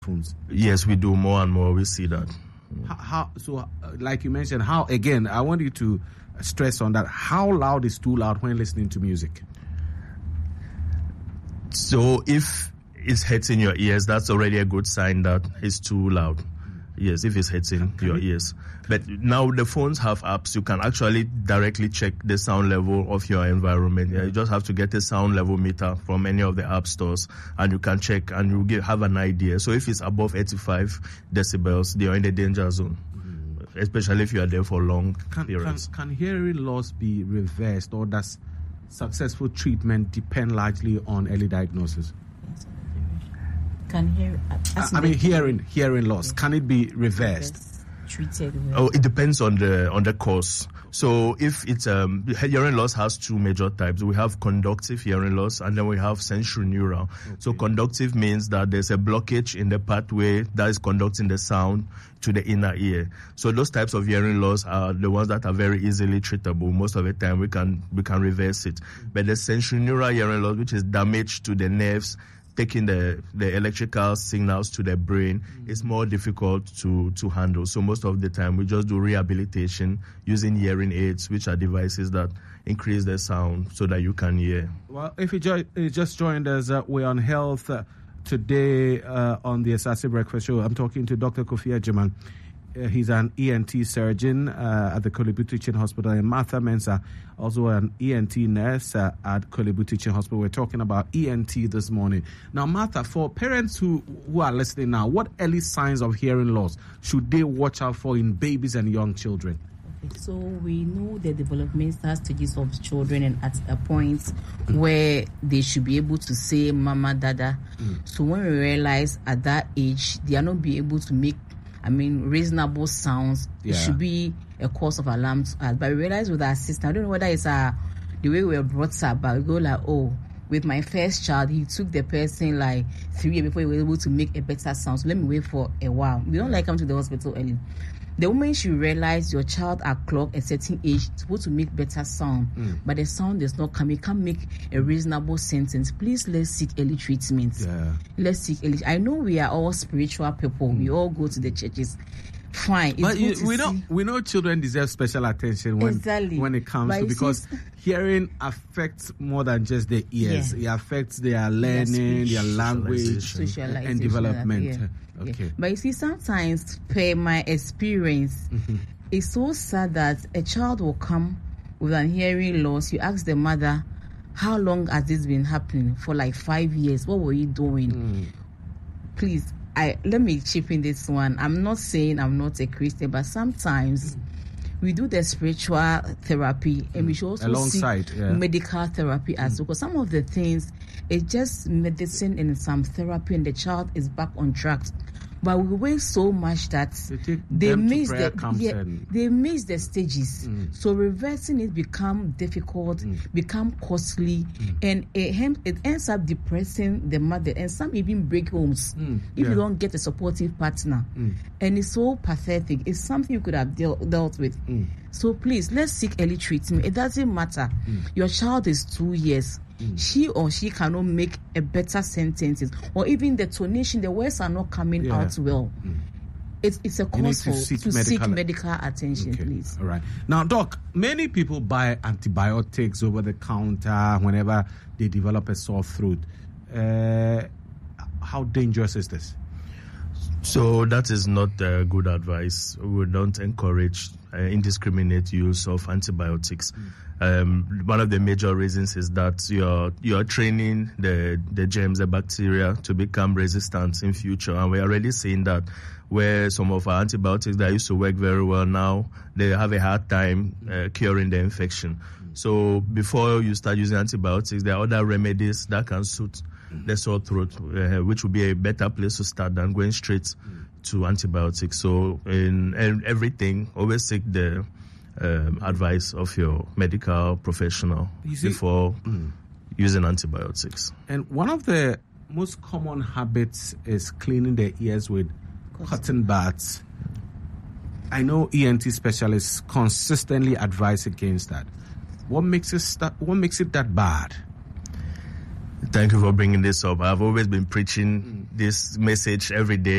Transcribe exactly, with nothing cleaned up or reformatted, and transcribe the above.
phones? Yes, we do more and more. We see that. How, how so? Uh, like you mentioned, how again? I want you to stress on that. How loud is too loud when listening to music? So if it's hitting your ears, that's already a good sign that it's too loud. Yes, if it's hitting your ears. But now the phones have apps. You can actually directly check the sound level of your environment. Yeah, you just have to get a sound level meter from any of the app stores, and you can check and you get, have an idea. So if it's above eighty-five decibels, they are in the danger zone, mm-hmm. especially if you are there for long can, periods. Can, can hearing loss be reversed, or does successful treatment depend largely on early diagnosis? Can hear. I, I mean, hearing hearing loss. Yeah. Can it be reversed? Treated. Oh, it depends on the on the cause. So if it's um, hearing loss has two major types. We have conductive hearing loss, and then we have sensorineural. Okay. So conductive means that there's a blockage in the pathway that is conducting the sound to the inner ear. So those types of hearing loss are the ones that are very easily treatable. Most of the time we can we can reverse it. But the sensorineural hearing loss, which is damage to the nerves, taking the, the electrical signals to the brain, mm-hmm. is more difficult to, to handle. So most of the time we just do rehabilitation using hearing aids, which are devices that increase the sound so that you can hear. Well, if you jo- just joined us, uh, we're on health uh, today uh, on the Asase Breakfast Show. I'm talking to Doctor Kofi Agyeman. Uh, he's an E N T surgeon uh, at the Korle Bu Teaching Hospital, and Martha Mensah, also an E N T nurse uh, at Korle Bu Teaching Hospital. We're talking about E N T this morning. Now, Martha, for parents who, who are listening now, what early signs of hearing loss should they watch out for in babies and young children? Okay, so we know the developmental stages of children, and at a point mm. where they should be able to say mama, dada. Mm. So when we realize at that age they are not be able to make I mean, reasonable sounds, yeah. it should be a cause of alarm to us. But we realize with our sister, I don't know whether it's uh, the way we were brought up, but we go like, oh, with my first child, he took the person like three years before he was able to make a better sound. So let me wait for a while. We don't like come to the hospital early. The moment you realize your child at clock a certain age, it's supposed to make better sound, mm. but the sound is not coming, can't make a reasonable sentence. Please, let's seek early treatment. Yeah. Let's seek early. I know we are all spiritual people. Mm. We all go to the churches. Fine. It's but you, we see. know we know children deserve special attention when exactly. when it comes but to because see, hearing affects more than just their ears. Yeah. It affects their learning, their language, and development. Yeah. Okay. Yeah. But you see, sometimes, per my experience, mm-hmm. it's so sad that a child will come with an hearing loss. You ask the mother, how long has this been happening? For like five years. What were you doing? Mm. Please, I let me chip in this one. I'm not saying I'm not a Christian, but sometimes mm. we do the spiritual therapy, and mm. we should also alongside see yeah. medical therapy as well. Because some of the things, it's just medicine and some therapy, and the child is back on track. But we wait so much that they, they miss the yeah, and... they miss the stages. Mm. So reversing it become difficult, mm. become costly, mm. and it, it ends up depressing the mother. And some even break homes mm. if yeah. you don't get a supportive partner. Mm. And it's so pathetic. It's something you could have dealt, dealt with. Mm. So please, let's seek early treatment. It doesn't matter. Mm. Your child is two years. Mm. She or she cannot make a better sentences, or even the tonation, the words are not coming yeah. out well. Mm. It's it's a cause for to, seek, to medical... seek medical attention, okay. please. All right. Now, Doc, many people buy antibiotics over the counter whenever they develop a sore throat. Uh, how dangerous is this? So that is not uh, good advice. We don't encourage uh, indiscriminate use of antibiotics. Mm. Um, one of the major reasons is that you're you're training the the germs, the bacteria, to become resistant in future, and we're already seeing that where some of our antibiotics that used to work very well now, they have a hard time uh, curing the infection. Mm. So before you start using antibiotics, there are other remedies that can suit the sore throat, uh, which would be a better place to start than going straight mm. to antibiotics. So in, in everything, always seek the um, advice of your medical professional you see, before mm. using antibiotics. And one of the most common habits is cleaning the ears with cotton buds. I know E N T specialists consistently advise against that. What makes it st- what makes it that bad? Thank you for bringing this up. I've always been preaching this message every day.